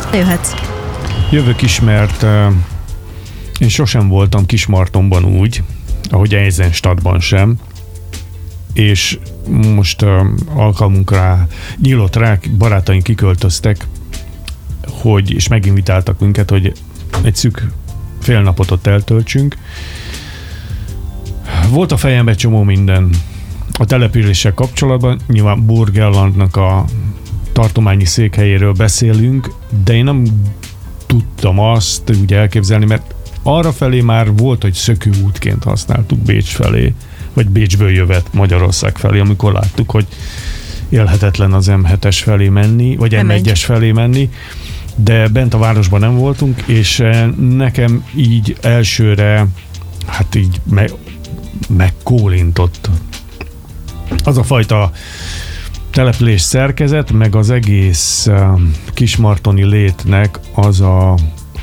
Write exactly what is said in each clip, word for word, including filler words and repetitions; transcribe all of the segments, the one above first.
Jöhetsz. Jövök is, mert uh, én sosem voltam Kismartonban úgy, ahogy Eisenstadtban sem, és most uh, alkalmunkra nyílott rá, barátaink kiköltöztek, hogy, és meginvitáltak minket, hogy egy szűk fél napot ott eltöltsünk. Volt a fejemben csomó minden a településsel kapcsolatban, nyilván Burgenlandnak a tartományi székhelyéről beszélünk, de én nem tudtam azt úgy elképzelni, mert arra felé már volt, hogy szökőútként használtuk Bécs felé, vagy Bécsből jövet Magyarország felé, amikor láttuk, hogy élhetetlen az em hetes felé menni, vagy em egyes felé menni, de bent a városban nem voltunk, és nekem így elsőre, hát így me- megkólintott az a fajta település szerkezet, meg az egész uh, kismartoni létnek az a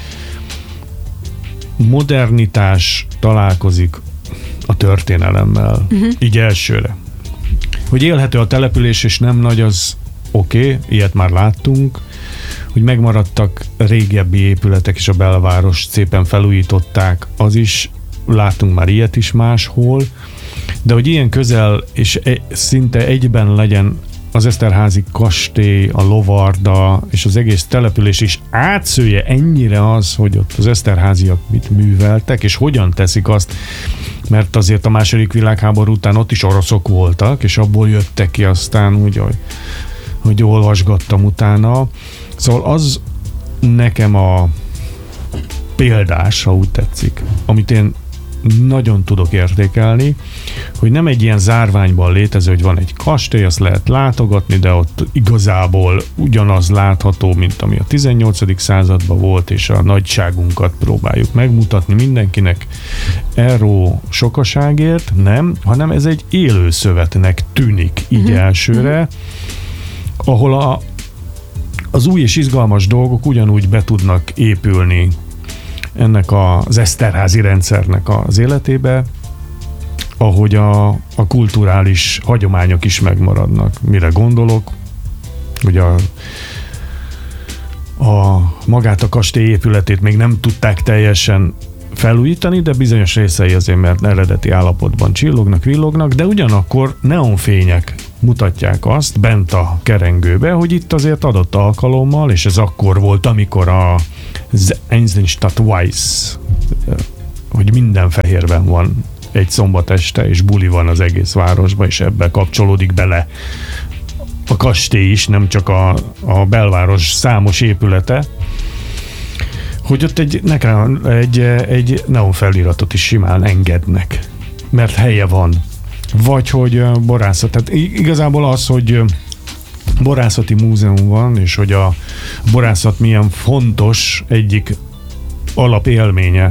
modernitás találkozik a történelemmel. Uh-huh. Így elsőre. Hogy élhető a település, és nem nagy, az oké, okay, ilyet már láttunk, hogy megmaradtak régebbi épületek, és a belváros szépen felújították, az is, láttunk már ilyet is máshol, de hogy ilyen közel, és e, szinte egyben legyen az Eszterházy kastély, a Lovarda, és az egész település is átszője ennyire az, hogy ott az eszterháziak mit műveltek, és hogyan teszik azt, mert azért a második világháború után ott is oroszok voltak, és abból jöttek ki aztán úgy, hogy, hogy olvasgattam utána. Szóval az nekem a példás, ha úgy tetszik, amit én nagyon tudok értékelni, hogy nem egy ilyen zárványban létező, hogy van egy kastély, azt lehet látogatni, de ott igazából ugyanaz látható, mint ami a tizennyolcadik században volt, és a nagyságunkat próbáljuk megmutatni mindenkinek erről sokaságért, nem, hanem ez egy élő szövetnek tűnik így uh-huh. elsőre, ahol a, az új és izgalmas dolgok ugyanúgy be tudnak épülni ennek az eszterházi rendszernek az életébe, ahogy a, a kulturális hagyományok is megmaradnak. Mire gondolok? Hogy a, a magát a kastély épületét még nem tudták teljesen felújítani, de bizonyos részei azért, mert eredeti állapotban csillognak, villognak, de ugyanakkor neonfények mutatják azt bent a kerengőbe, hogy itt azért adott alkalommal, és ez akkor volt, amikor a Eisenstadt Weiss, hogy minden fehérben van egy szombat este, és buli van az egész városban, és ebbe kapcsolódik bele a kastély is, nem csak a, a belváros számos épülete, hogy ott egy, nekem egy, egy neon feliratot is simán engednek, mert helye van. Vagy hogy borászat. Tehát igazából az, hogy borászati múzeum van, és hogy a borászat milyen fontos egyik alapélménye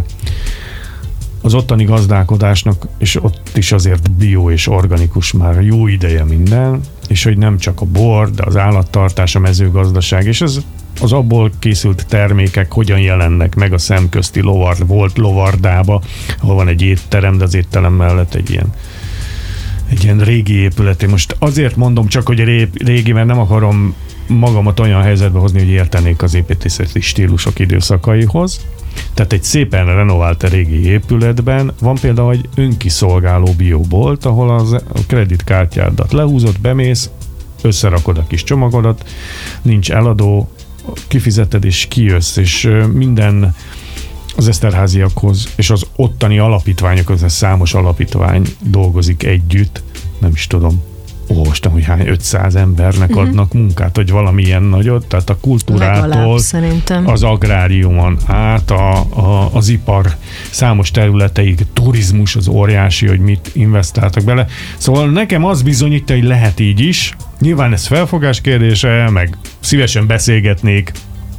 az ottani gazdálkodásnak, és ott is azért bio és organikus már jó ideje minden, és hogy nem csak a bor, de az állattartás, a mezőgazdaság, és az, az abból készült termékek hogyan jelennek meg a szemközti lovard, volt lovardába, ahol van egy étterem, de az étterem mellett egy ilyen egy ilyen régi épület. Én most azért mondom csak, hogy régi, mert nem akarom magamat olyan helyzetbe hozni, hogy értenék az építészeti stílusok időszakaihoz. Tehát egy szépen renovált régi épületben van például egy önkiszolgáló biobolt, ahol az, a kreditkártyádat lehúzott, bemész, összerakod a kis csomagodat, nincs eladó, kifizeted és kijössz, és minden az eszterháziakhoz és az ottani alapítványokhoz, ez számos alapítvány dolgozik együtt, nem is tudom, olvastam, hogy hány ötszáz embernek uh-huh. adnak munkát, hogy valamilyen nagyot, tehát a kultúrától az agráriumon át, a, a, az ipar számos területeig, turizmus az óriási, hogy mit investáltak bele. Szóval nekem az bizonyítja, hogy lehet így is. Nyilván ez felfogás kérdése, meg szívesen beszélgetnék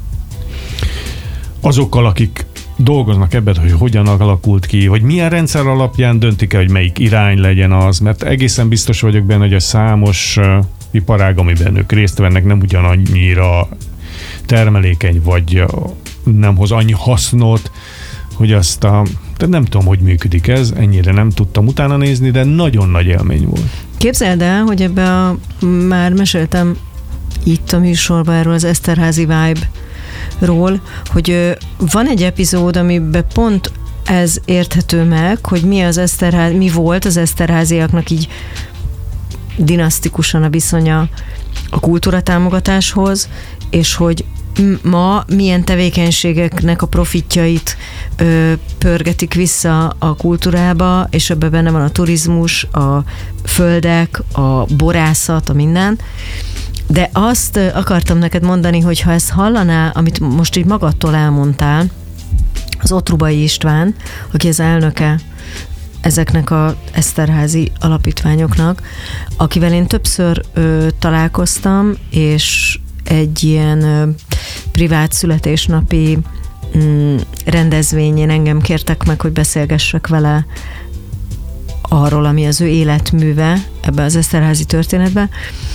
azokkal, akik dolgoznak ebben, hogy hogyan alakult ki, vagy milyen rendszer alapján döntik el, hogy melyik irány legyen az, mert egészen biztos vagyok benne, hogy a számos uh, iparág, amiben ők részt vennek, nem ugyanannyira termelékeny, vagy uh, nem hoz annyi hasznot, hogy azt a... De nem tudom, hogy működik ez, ennyire nem tudtam utána nézni, de nagyon nagy élmény volt. Képzeld el, hogy ebbe a... már meséltem itt a műsorban erről az Eszterházy Vibe ról, hogy van egy epizód, amiben pont ez érthető meg, hogy mi az Eszterház, mi volt az Eszterháziaknak így dinasztikusan a viszonya a kultúratámogatáshoz, és hogy ma milyen tevékenységeknek a profitjait ö, pörgetik vissza a kultúrába, és ebben benne van a turizmus, a földek, a borászat, a minden. De azt akartam neked mondani, hogy ha ezt hallaná, amit most így magadtól elmondtál, az Ottrubai István, aki az elnöke ezeknek az Eszterházi alapítványoknak, akivel én többször ö, találkoztam, és egy ilyen ö, privát születésnapi mm, rendezvényén engem kértek meg, hogy beszélgessek vele arról, ami az ő életműve ebbe az Eszterházi történetbe,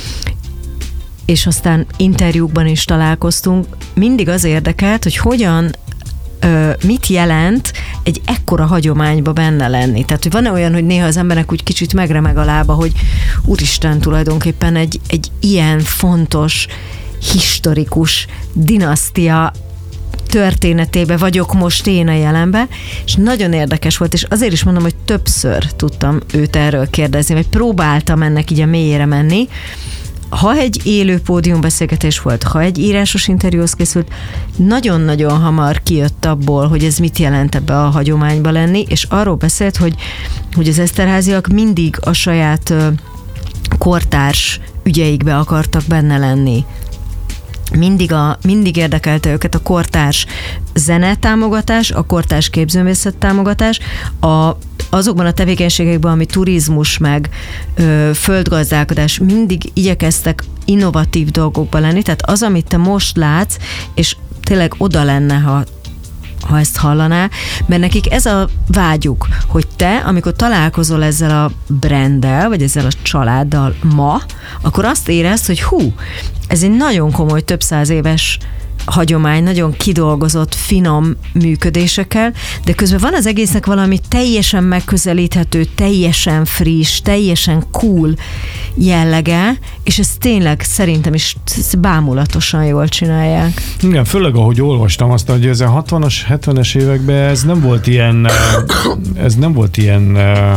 és aztán interjúkban is találkoztunk. Mindig az érdekelt, hogy hogyan mit jelent egy ekkora hagyományba benne lenni. Tehát, hogy van-e olyan, hogy néha az emberek úgy kicsit megremeg a lába, hogy úristen, tulajdonképpen egy, egy ilyen fontos, historikus dinasztia történetébe vagyok most én a jelenben, és nagyon érdekes volt, és azért is mondom, hogy többször tudtam őt erről kérdezni, vagy próbáltam ennek így a mélyére menni. Ha egy élő pódiumbeszélgetés volt, ha egy írásos interjúhoz készült, nagyon-nagyon hamar kijött abból, hogy ez mit jelent ebbe a hagyományba lenni, és arról beszélt, hogy, hogy az Eszterháziak mindig a saját ö, kortárs ügyeikbe akartak benne lenni. Mindig, a, mindig érdekelte őket a kortárs zenetámogatás, a kortárs képzőművészet támogatás, a, azokban a tevékenységekben, ami turizmus meg ö, földgazdálkodás, mindig igyekeztek innovatív dolgokba lenni, tehát az, amit te most látsz, és tényleg oda lenne, ha ha ezt hallaná, mert nekik ez a vágyuk, hogy te, amikor találkozol ezzel a branddel, vagy ezzel a családdal ma, akkor azt érezd, hogy hú, ez egy nagyon komoly, több száz éves hagyomány, nagyon kidolgozott, finom működésekkel, de közben van az egésznek valami teljesen megközelíthető, teljesen friss, teljesen cool jellege, és ez tényleg szerintem is bámulatosan jól csinálják. Igen, főleg ahogy olvastam azt, hogy ez a hatvanas, hetvenes években ez nem volt ilyen ez nem volt ilyen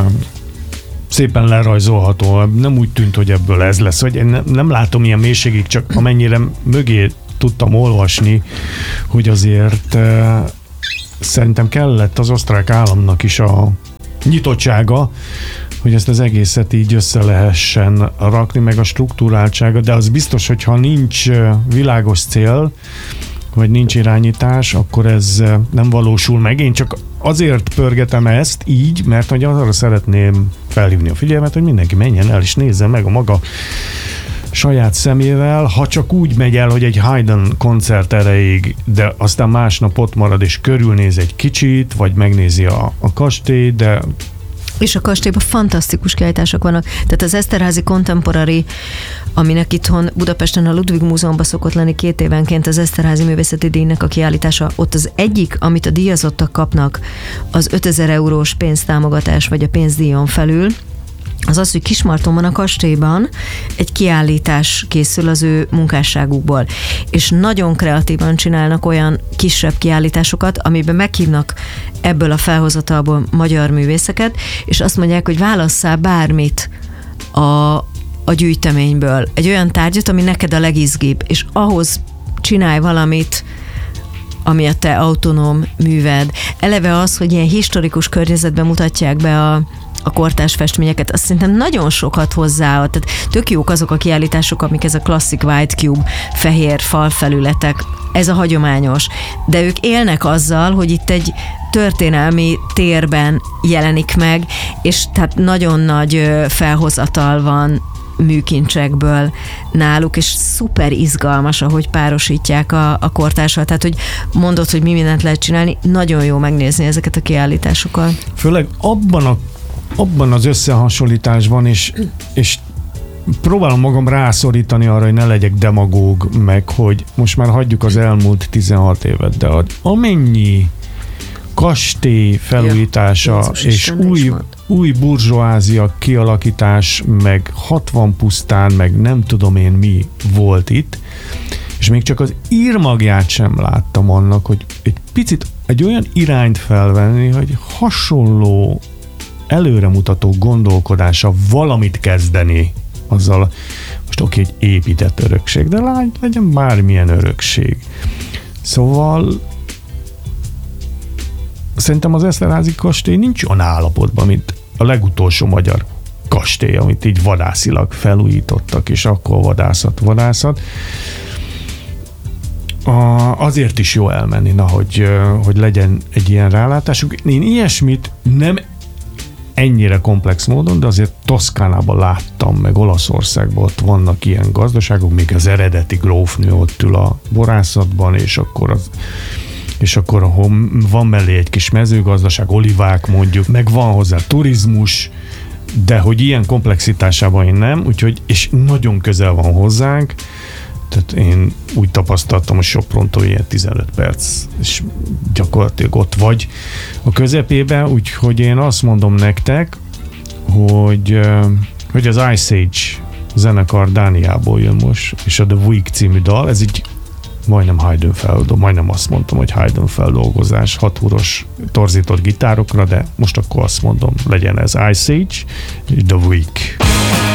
szépen lerajzolható, nem úgy tűnt, hogy ebből ez lesz, hogy én nem látom ilyen mélységig, csak amennyire mögé tudtam olvasni, hogy azért uh, szerintem kellett az osztrák államnak is a nyitottsága, hogy ezt az egészet így össze lehessen rakni, meg a struktúráltsága, de az biztos, hogyha nincs világos cél, vagy nincs irányítás, akkor ez nem valósul meg. Én csak azért pörgetem ezt így, mert hogy arra szeretném felhívni a figyelmet, hogy mindenki menjen el és nézze meg a maga saját szemével, ha csak úgy megy el, hogy egy Haydn koncert erejéig, de aztán másnap ott marad és körülnéz egy kicsit, vagy megnézi a, a kastélyt, de és a kastélyban fantasztikus kiállítások vannak. Tehát az Eszterházi Contemporary, aminek itthon Budapesten a Ludwig Múzeumban szokott lenni két évenként az Eszterházi Művészeti Díjnak a kiállítása, ott az egyik, amit a díjazottak kapnak, az ötezer eurós pénztámogatás, vagy a pénzdíjon felül, az az, hogy Kismartonban a kastélyban egy kiállítás készül az ő munkásságukból, és nagyon kreatívan csinálnak olyan kisebb kiállításokat, amiben meghívnak ebből a felhozatalból magyar művészeket, és azt mondják, hogy válasszál bármit a, a gyűjteményből, egy olyan tárgyat, ami neked a legizgibb, és ahhoz csinálj valamit, ami a te autonóm műved. Eleve az, hogy ilyen historikus környezetben mutatják be a a kortárs festményeket, azt szerintem nagyon sokat hozzáad. Tehát tök jók azok a kiállítások, amik ez a klasszik white cube, fehér falfelületek, ez a hagyományos. De ők élnek azzal, hogy itt egy történelmi térben jelenik meg, és tehát nagyon nagy felhozatal van műkincsekből náluk, és szuper izgalmas, ahogy párosítják a, a kortársal. Tehát, hogy mondod, hogy mi mindent lehet csinálni, nagyon jó megnézni ezeket a kiállításokat. Főleg abban a abban az összehasonlításban, és, és próbálom magam rászorítani arra, hogy ne legyek demagóg, meg hogy most már hagyjuk az elmúlt tizenhat évet, de amennyi kastély felújítása ja, és új, új burzsóázia kialakítás, meg hatvan pusztán, meg nem tudom én mi volt itt, és és még csak az írmagját sem láttam annak, hogy egy picit egy olyan irányt felvenni, hogy hasonló előremutató gondolkodása valamit kezdeni azzal, most oké, egy épített örökség, de legyen bármilyen örökség. Szóval szerintem az Esterházy kastély nincs olyan állapotban, mint a legutolsó magyar kastély, amit így vadászilag felújítottak, és akkor vadászat, vadászat. A, azért is jó elmenni, na, hogy, hogy legyen egy ilyen rálátásunk. Én ilyesmit nem ennyire komplex módon, de azért Toszkánában láttam, meg Olaszországban ott vannak ilyen gazdaságok, még az eredeti grófnő ott ül a borászatban, és akkor az és akkor van mellé egy kis mezőgazdaság, olivák mondjuk, meg van hozzá turizmus, de hogy ilyen komplexitásában én nem, úgyhogy, és nagyon közel van hozzánk, tehát én úgy tapasztaltam, hogy Soprontól ilyen tizenöt perc, és gyakorlatilag ott vagy a közepében, úgyhogy én azt mondom nektek, hogy, hogy az Ice Age zenekar Dániából jön most, és a The Week című dal, ez így majdnem Haydn feldolgozás, majdnem azt mondtam, hogy Haydn feldolgozás, hat húros torzított gitárokra, de most akkor azt mondom, legyen ez Ice Age, The Week.